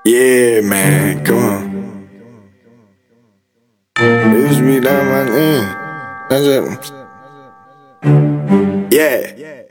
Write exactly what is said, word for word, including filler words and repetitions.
Yeah, man, come on. It used to be down my name. That's it. Yeah.